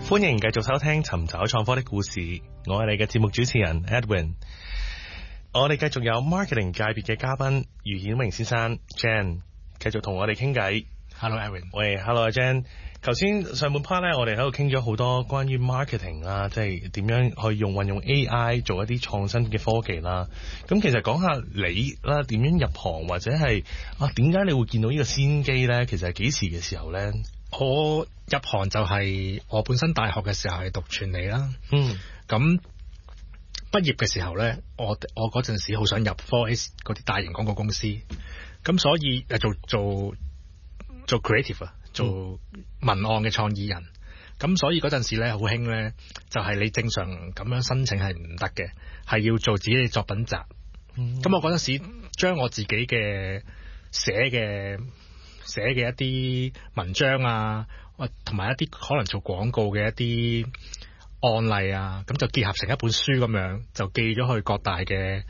歡迎繼續收聽尋找創科的故事，我係你嘅節目主持人 Edwin。我哋繼續有 marketing 界別嘅嘉賓余顯榮先生 Jan 繼續同我哋傾偈。 Hello Edwin， 喂 ，Hello Jan。頭先上半 part 咧，我哋喺度傾咗好多關於 marketing 啦，即係點樣去運用 AI 做一啲創新嘅科技啦。咁其實講下你啦，點樣入行或者係點解你會見到呢個先機咧？其實係幾時嘅時候咧？ 我入行就係我本身大學嘅時候係讀傳理啦。咁畢業嘅時候咧，我嗰陣時好想入 4S 嗰啲大型廣告公司，咁所以做 creative 啊，做文案嘅創意人。咁所以嗰陣時咧好興咧，就係你正常咁樣申請係唔得嘅，係要做自己嘅作品集。咁我嗰陣時將我自己嘅寫嘅一啲文章啊，同埋一啲可能做廣告嘅一啲案例啊，咁就結合成一本書咁樣，就寄咗去各大嘅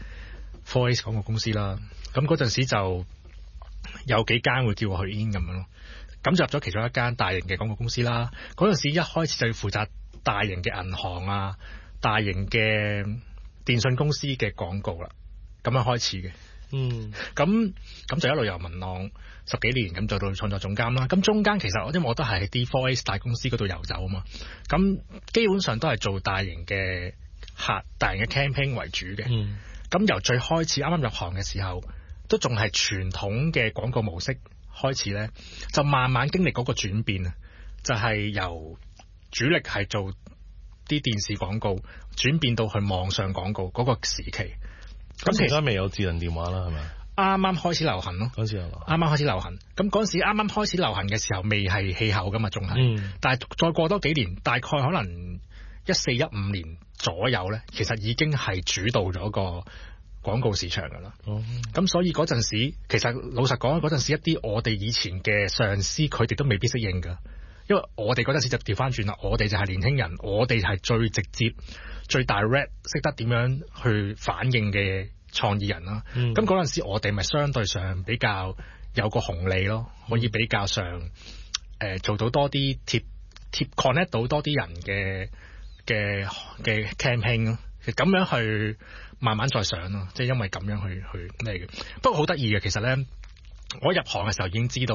4S 廣告公司啦。咁嗰陣時就有幾間會叫我去 in 咁樣咯，咁就入咗其中一間大型嘅廣告公司啦。嗰陣時一開始就要負責大型嘅銀行啊、大型嘅電信公司嘅廣告啦，咁樣開始嘅。咁就一路由文案10幾年咁做到創作總監啦。咁中間其實因為我都係喺啲 4S 大公司嗰度遊走啊嘛，咁基本上都係做大型嘅大型嘅 campaign 為主嘅。咁由最開始啱啱入行嘅時候，都仲係傳統嘅廣告模式開始咧，就慢慢經歷嗰個轉變啊，就係由主力係做啲電視廣告，轉變到去網上廣告嗰個時期。 咁而家未有智能電話啦，係咪？ 啱啱開始流行咯， 嗰時啱啱開始流行。咁嗰陣時啱啱開始流行嘅時候，未係氣候噶嘛，仲係。但係再過多幾年，大概可能14、15年左右咧，其實已經係主導咗個廣告市場噶啦。咁所以嗰陣時，其實老實講，嗰陣時一啲我哋以前嘅上司，佢哋都未必適應噶，因為我哋嗰陣時就調翻轉啦，我哋就係年輕人，我哋係最直接、最 direct 識得點樣去反應嘅創意人啦。咁嗰陣時我哋咪相對上比較有個紅利咯，可以比較上做到多啲貼 connect 到多啲人嘅 campaign 咯，咁樣去慢慢再上咯，即係因為咁樣去咩嘅。不過好得意嘅，其實咧我入行嘅時候已經知道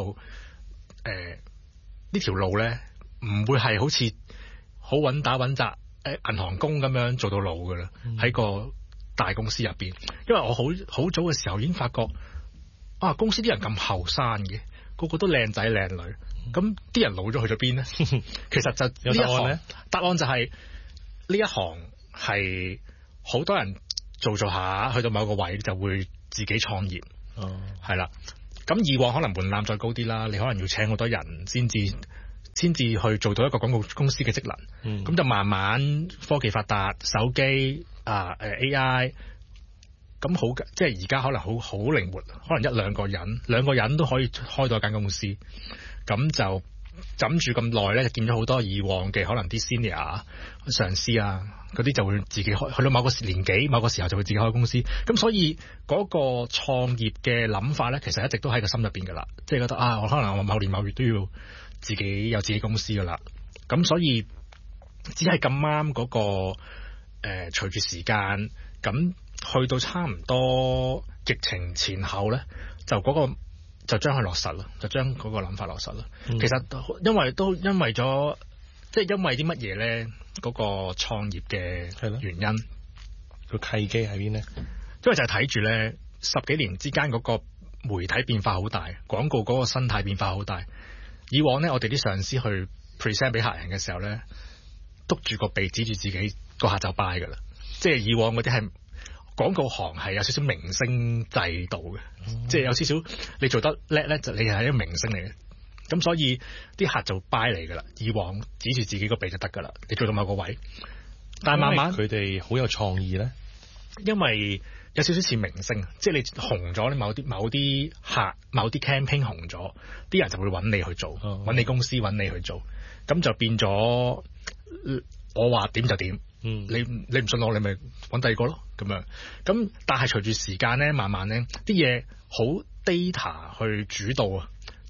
呢條路咧唔會係好似好穩打穩紮銀行工咁樣做到老噶啦，喺個大公司入邊。因為我好早嘅時候已經發覺公司啲人咁後生嘅，個個都靚仔靚女，咁啲人老咗去咗邊呢？其實就呢一行答案就係呢一行係好多人做下去到某個位就會自己創業。係啦。咁以往可能門檻再高啲啦，你可能要請好多人先至去做到一個廣告公司嘅職能。咁就慢慢科技發達，手機AI 咁好，即係而家可能好靈活，可能兩個人都可以開到一間公司。咁就枕住咁耐咧，就見咗好多以往嘅可能啲 senior 上司啊嗰啲就會自己開，去到某個年紀某個時候就會自己開公司。咁所以嗰個創業嘅諗法咧，其實一直都喺個心入邊噶啦，即係覺得我可能我某年某月都要自己有自己公司噶啦。咁所以只係咁啱嗰個隨住時間咁去到差唔多疫情前後咧，就將佢落實啦，就將嗰個諗法落實啦。其實因為咗，即係因為啲乜嘢咧？嗰個創業嘅原因， 個契機喺邊呢？ 因為就係睇住咧10幾年之間嗰個媒體變化好大，廣告嗰個生態變化好大。以往咧，我哋啲上司去 present 俾客人嘅時候咧，督住個鼻指住自己，個客就 buy 噶啦。即係以往嗰啲係廣告行係有少少明星制度嘅，即係有少少你做得叻咧，就你係一個明星嚟嘅。咁所以啲客就 buy 嚟噶啦，以往指住自己個鼻就得噶啦，你做到某個位。但係慢慢佢哋好有創意咧， 因為有少少似明星，即係你紅咗，你某啲客某啲 campaign 紅咗，啲人就會揾你去做，揾你公司揾你去做，咁就變咗我話點就點。你唔信我，你咪揾第二個咯，咁樣。咁但係隨住時間咧，慢慢咧啲嘢好 data 去主導啊。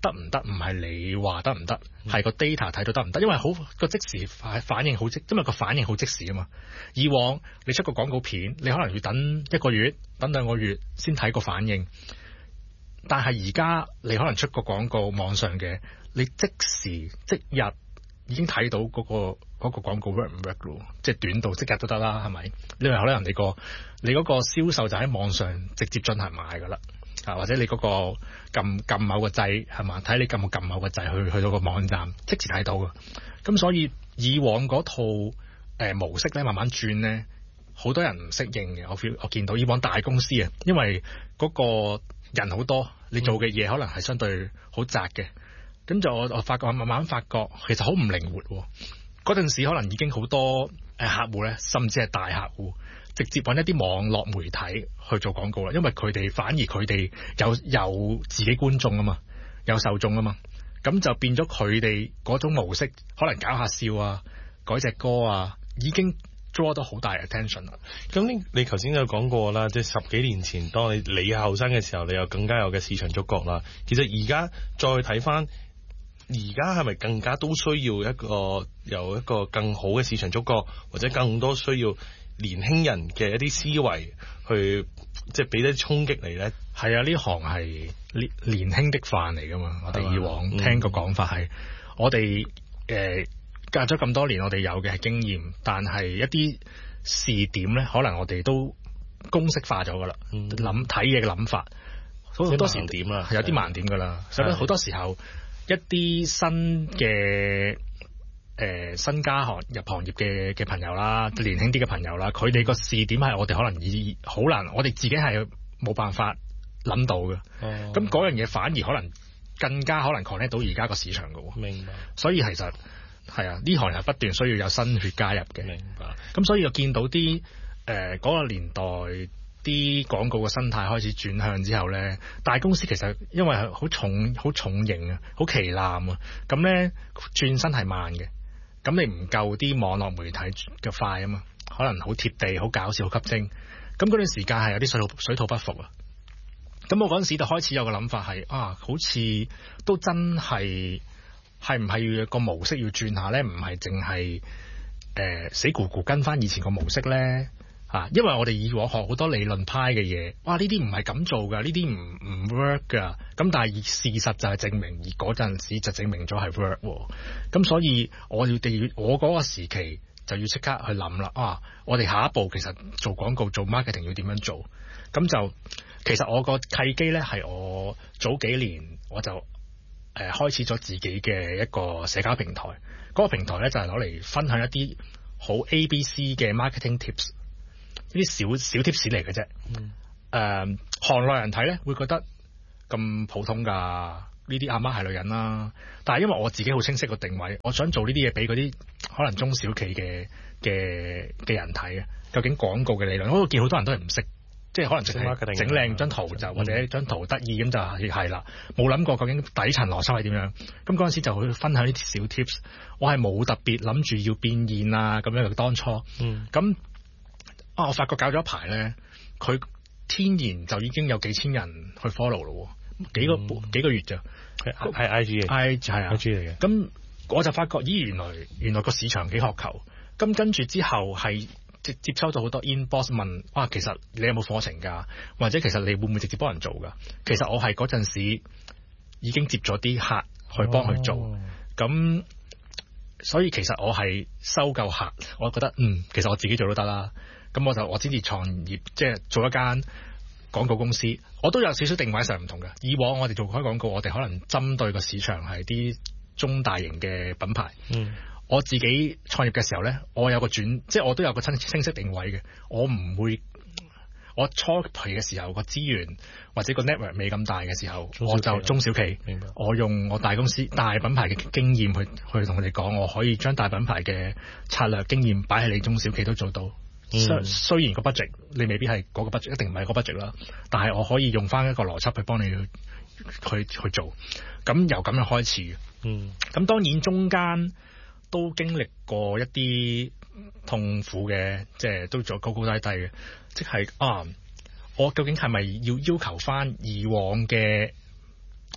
得唔得？唔係你話得唔得，係個 data 睇到得唔得？因為好個即時反應好因為個反應好即時啊嘛。以往你出個廣告片，你可能要等1個月、等2個月先睇個反應，但係而家你可能出個廣告網上嘅，你即時即日已經睇到嗰個廣告 work 唔 work 咯，即係短到即日都得啦，係咪？你話可能你嗰個銷售就喺網上直接進行買噶啦。或者你嗰個撳某個掣係嘛？睇你撳某個掣去到個網站，即時睇到嘅。咁所以以往嗰套模式咧，慢慢轉咧，好多人唔適應嘅。我見到以往大公司啊，因為嗰個人好多，你做嘅嘢可能係相對好窄嘅。咁就我發覺慢慢發覺其實好唔靈活。嗰陣時可能已經好多客戶咧，甚至係大客戶。直接揾一啲網絡媒體去做廣告啦，因為佢哋有自己觀眾啊嘛，有受眾啊嘛，咁就變咗佢哋嗰種模式，可能搞下笑啊，改隻歌啊，已經 draw 到好大 attention 啦。 咁你頭先有講過啦，即係10幾年前，當你後生嘅時候，你有更加有嘅市場觸覺啦。其實而家再睇翻，而家係咪更加都需要有一個更好嘅市場觸覺，或者更多需要年輕人嘅一啲思維去即係俾啲衝擊嚟咧？ 係啊，呢行係年輕的飯嚟噶嘛。我哋以往聽個講法係，我哋隔咗咁多年，我哋有嘅係經驗，但係一啲視點咧，可能我哋都公式化咗噶啦。睇嘢嘅諗法好多時點啦，有啲盲點噶啦。所以好多時候一啲新嘅新加入行業嘅朋友啦，年輕啲嘅朋友啦，佢哋個視點係我哋可能好難，我哋自己係冇辦法諗到嘅。咁嗰樣嘢反而可能更加可能 connect 到而家個市場嘅。明白。所以其實係啊，呢行係不斷需要有新血加入嘅。明白。咁所以又見到啲嗰個年代啲廣告嘅生態開始轉向之後咧，大公司其實因為好重型啊，好旗艦啊，咁咧轉身係慢嘅。咁你唔夠啲網絡媒體嘅快啊嘛，可能好貼地、好搞笑、好吸睛。咁嗰段時間係有啲水土不服啊。咁我嗰陣時就開始有個諗法係好似都真係唔係要個模式要轉下咧？唔係淨係死咕咕跟翻以前個模式咧。因為我哋以往學好多理論派嘅嘢，呢啲唔係咁做㗎，呢啲唔 work 㗎。咁但係事實就係證明，而嗰陣時就證明咗係 work 喎。咁所以我嗰個時期就要即刻去諗啦。我哋下一步其實做廣告做 marketing 要點樣做？咁就其實我個契機咧係我早幾年我就開始咗自己嘅一個社交平台。嗰個平台咧就係攞嚟分享一啲好 ABC 嘅 marketing tips。呢啲小 tips 嚟嘅啫。行內人睇咧會覺得咁普通㗎，呢啲阿媽係女人啦。但係因為我自己好清晰個定位，我想做呢啲嘢俾嗰啲可能中小企嘅人睇啊。究竟廣告嘅理論，我見好多人都係唔識，即係可能淨係整靚張圖就或者張圖得意咁就係啦，冇諗過究竟底層邏輯係點樣。咁嗰陣時就會分享呢啲小 tips。我係冇特別諗住要變現啊咁樣嘅當初。咁我發覺搞咗一排咧，佢天然就已經有幾千人去 follow 咯，幾個月咋？係 IG 嘅，IG 係 IG 嚟嘅。咁我就發覺，原來個市場幾渴求。咁跟住之後係接收到好多 inbox 問，其實你有冇課程㗎？或者其實你會唔會直接幫人做㗎？其實我係嗰陣時已經接咗啲客去幫佢做。咁所以其實我係收夠客，我覺得其實我自己做都得啦。咁我先至創業，即係做一間廣告公司。我都有少少定位上唔同嘅。以往我哋做開廣告，我哋可能針對個市場係啲中大型嘅品牌。我自己創業嘅時候咧，我有個即係我都有個清晰定位嘅。我唔會，我初期嘅時候個資源或者個 network 未咁大嘅時候，我就中小企。明白。我用我大公司大品牌嘅經驗去同佢哋講，我可以將大品牌嘅策略經驗擺喺你中小企都做到。雖然個 budget 你未必係嗰個 budget，一定唔係個 budget 啦，但係我可以用翻一個邏輯去幫你去做。咁由咁樣開始。咁當然中間都經歷過一啲痛苦嘅，即係都做高高低低嘅，即係我究竟係咪要求翻以往嘅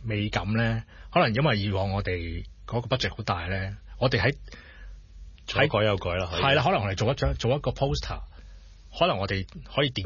美感咧，可能因為以往我哋嗰個 budget 好大咧，我哋喺改又改啦， 係啦，可能我哋做一個 poster， 可能我哋可以點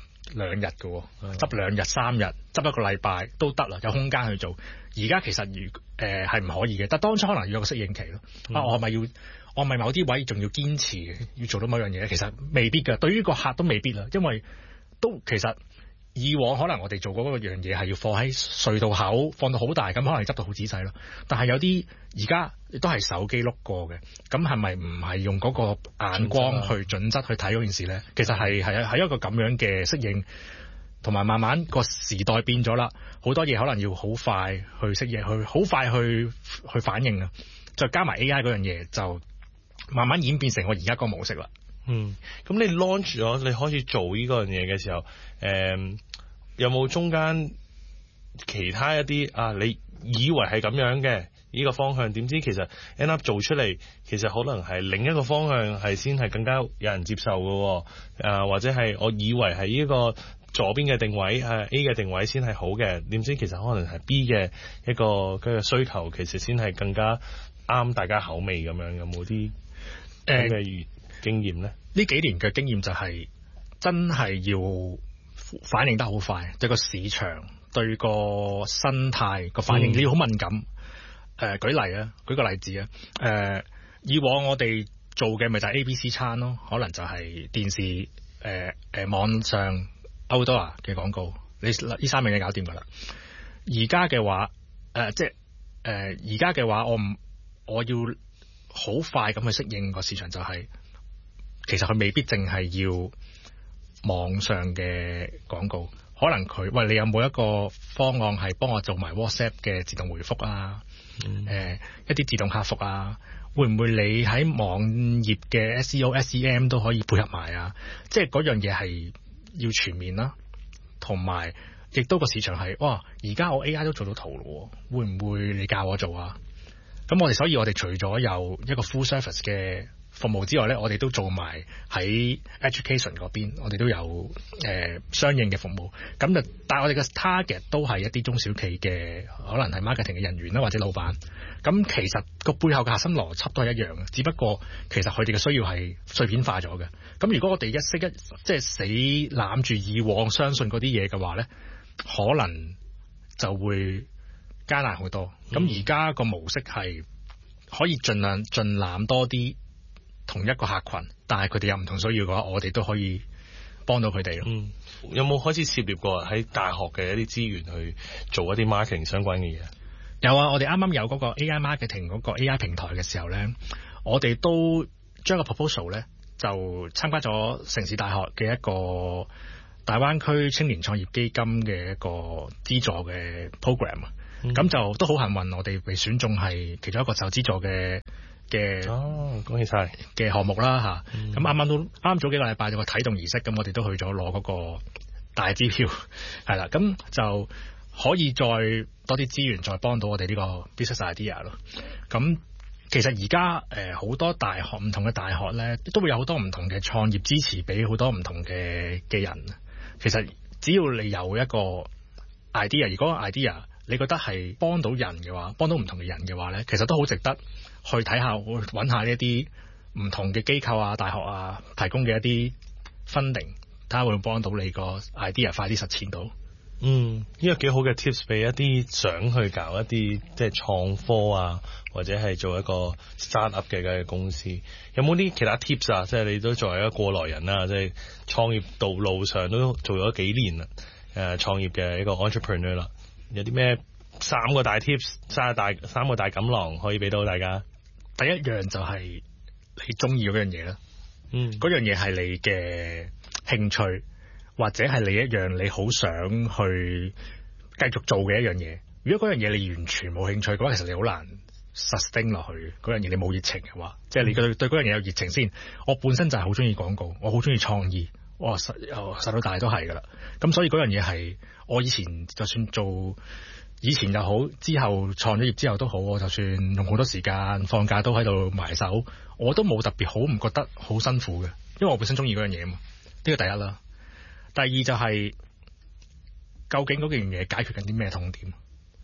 2日嘅，執2日3日，執一個禮拜都得啦，有空間去做。而家其實係唔可以嘅，但當初可能要有個適應期咯。我係咪某啲位仲要堅持要做到某樣嘢？其實未必嘅，對於個客都未必啦，因為其實以往可能我哋做嗰個樣嘢係要放喺隧道口，放到好大，咁可能執到好仔細咯。但係有啲而家都係手機碌過嘅，咁係咪唔係用嗰個眼光去準則去睇嗰件事咧？其實係一個咁樣嘅適應，同埋慢慢個時代變咗啦，好多嘢可能要好快去適應，去好快去反應啊！再加埋 AI 嗰樣嘢，就慢慢演變成我而家個模式啦。 咁你 launch 咗，你開始做呢個樣嘢嘅時候，有冇中間其他一啲你以為係咁樣嘅呢個方向，點知其實 end up 做出嚟，其實可能係另一個方向係先係更加有人接受嘅，或者係我以為係呢個左邊嘅定位A 嘅定位先係好嘅，點知其實可能係 B 嘅一個需求，其實先係更加啱大家口味咁樣。有冇啲嘅經驗咧？呢幾年嘅經驗就係真係要反應得好快，對個市場、對個生態個反應你要好敏感。舉個例子啊，以往我哋做嘅咪就係 ABC 餐咯，可能就係電視、網上 outdoor 嘅廣告，呢3樣嘢搞掂噶啦。而家嘅話，而家嘅話，我要好快咁去適應個市場，就係其實佢未必淨係要網上嘅廣告，可能你有冇一個方案係幫我做埋 WhatsApp 嘅自動回覆啊？一啲自動客服啊？會唔會你喺網頁嘅 SEO、SEM 都可以配合埋啊？即係嗰樣嘢係要全面啦，同埋亦都個市場係而家我 AI 都做到圖咯，會唔會你教我做啊？咁所以我哋除咗有一個 full service 嘅服務之外咧，我哋都做埋喺 education 嗰邊，我哋都有相應嘅服務。但係我哋嘅 target 都係一啲中小企嘅，可能係 marketing 嘅人員啦，或者老闆。咁其實個背後嘅核心邏輯都係一樣嘅，只不過其實佢哋嘅需要係碎片化咗嘅。咁如果我哋即係死攬住以往相信嗰啲嘢嘅話咧，可能就會艱難好多。咁而家個模式係可以盡量盡攬多啲同一個客群，但係佢哋有唔同需要嘅話，我哋都可以幫到佢哋咯。 有冇開始涉獵過喺大學嘅一啲資源去做一啲 marketing 相關嘅嘢？ 有啊，我哋啱啱有嗰個 AI marketing 嗰個 AI 平台嘅時候咧，我哋都將個 proposal 咧就參加咗城市大學嘅一個大灣區青年創業基金嘅一個資助嘅 program 啊。咁就都好幸運，我哋被選中係其中一個受資助嘅恭喜晒嘅項目啦嚇。咁啱早幾個禮拜有個啟動儀式，咁我哋都去咗攞嗰個大支票，係啦，咁就可以再多啲資源，再幫到我哋呢個 business idea 咯。咁其實而家好多大學唔同嘅大學咧，都會有好多唔同嘅創業支持，俾好多唔同嘅人。其實只要你有一個 idea，如果 idea你覺得係幫到人嘅話，幫到唔同嘅人嘅話咧，其實都好值得去睇下，揾下呢一啲唔同嘅機構啊、大學啊提供嘅一啲 funding， 睇下會唔會幫到你個 idea 快啲實踐到。 呢個幾好嘅 tips 俾一啲想去搞一啲即係創科啊，或者係做一個 startup 嘅公司。有冇啲其他 tips 啊？即係你都作為一個過來人啦，即係創業道路上都做咗幾年啦，創業嘅一個 entrepreneur 啦。有啲咩3個大 tips、三個大錦囊可以俾到大家？ 第一樣就係你中意嗰樣嘢啦，嗰樣嘢係你嘅興趣，或者係你一樣你好想去繼續做嘅一樣嘢。如果嗰樣嘢你完全冇興趣嘅話，其實你好難 sustain 落去。嗰樣嘢你冇熱情嘅話，即係你對嗰樣嘢有熱情先。我本身就係好中意廣告，我好中意創意，我實到大都係噶啦。咁所以嗰樣嘢係我以前就算做以前又好，之後創咗業之後都好，我就算用好多時間放假都喺度埋手，我都冇特別好唔覺得好辛苦嘅，因為我本身中意嗰樣嘢嘛。呢個第一啦。第二就係究竟嗰件嘢解決緊啲咩痛點？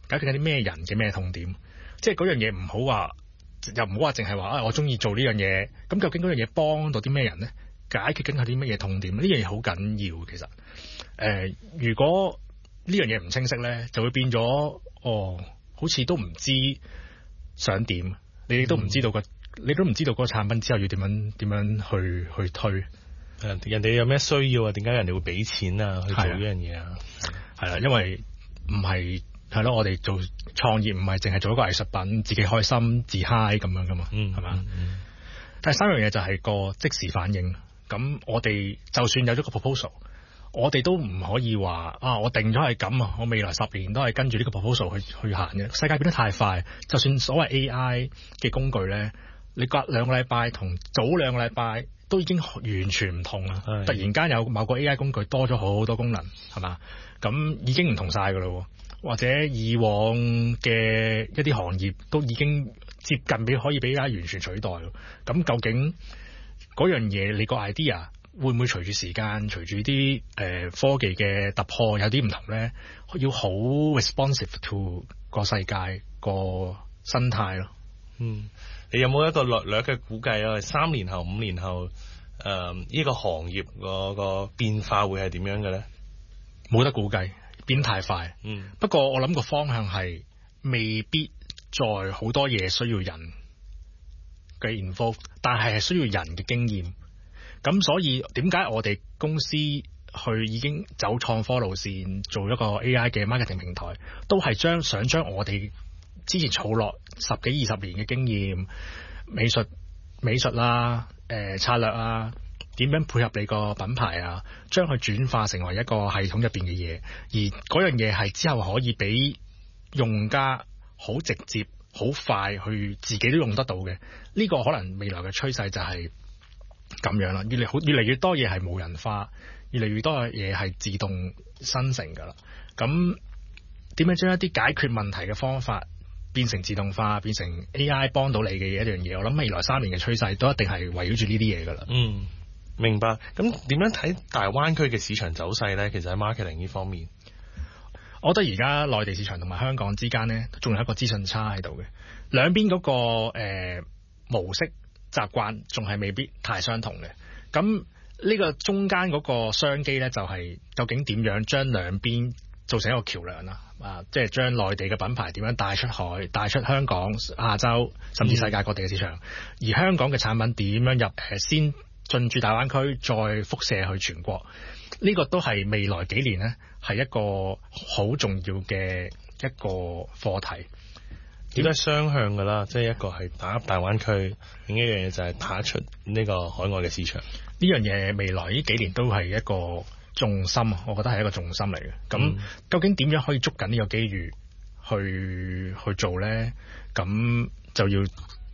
解決緊啲咩人嘅咩痛點，即係嗰樣嘢唔好話，又唔好話淨係話我中意做呢樣嘢，咁究竟嗰樣嘢幫到啲咩人咧？解決緊係啲乜嘢痛點？呢樣嘢好緊要其實。如果呢樣嘢唔清晰咧，就會變咗好似都唔知想點，你都唔知道你都唔知道嗰個產品之後要點樣去推。 人哋有咩需要啊？點解人哋會俾錢啊？去做呢樣嘢啊？ 係啦，因為唔係咯，我哋做創業唔係淨係做一個藝術品，自己開心自嗨咁樣噶嘛，係嘛？第三樣嘢就係個即時反應。咁我哋就算有咗個 proposal，我哋都唔可以話我定咗係咁啊，我未來10年都係跟住呢個 proposal 去行嘅。世界變得太快，就算所謂 AI 嘅工具咧，你隔2個禮拜同早2個禮拜都已經完全唔同啦。突然間有某個 AI 工具多咗好多功能，係嘛？咁已經唔同晒噶啦，或者以往嘅一啲行業都已經接近可以俾 AI 完全取代。咁究竟嗰樣嘢，你個 idea 會唔會隨住時間，隨住啲科技嘅突破有啲唔同咧？要好 responsive to 個世界個生態咯。 你有冇一個略嘅估計啊？3年後、5年後，呢個行業個變化會係點樣嘅咧？ 冇得估計，變太快。不過我諗個方向係未必再好多嘢需要人嘅 involve， 但係需要人嘅經驗。咁所以點解我哋公司去已經走創科路線，做一個 AI 嘅 marketing 平台，都係想將我哋之前儲落10幾20年嘅經驗、美術啦、策略啊，點樣配合你個品牌啊，將佢轉化成為一個系統入邊嘅嘢，而嗰樣嘢係之後可以俾用家好直接、好快去自己都用得到嘅。呢個可能未來嘅趨勢就係咁樣啦，越嚟越多嘢係無人化，越嚟越多嘢係自動生成噶啦。咁點樣將一啲解決問題嘅方法變成自動化，變成 AI 幫到你嘅一樣嘢？我諗未來3年嘅趨勢都一定係圍繞住呢啲嘢噶啦。 明白。咁點樣睇大灣區嘅市場走勢咧？其實喺 marketing 呢方面， 我覺得而家內地市場同埋香港之間咧，仲有一個資訊差喺度嘅，兩邊嗰個模式習慣仲係未必太相同嘅。咁呢個中間嗰個商機咧，就係究竟點樣將兩邊做成一個橋梁啦？即係將內地嘅品牌點樣帶出海、帶出香港、亞洲甚至世界各地嘅市場，而香港嘅產品點樣入先進駐大灣區，再輻射去全國。呢個都係未來幾年呢，係一個好重要嘅一個課題。 點解雙向㗎啦？即係一個係打入大灣區，另一樣嘢就係打出呢個海外嘅市場。 呢樣嘢未來呢幾年都係一個重心，我覺得係一個重心嚟嘅。咁究竟點樣可以捉緊呢個機遇去做呢？咁就要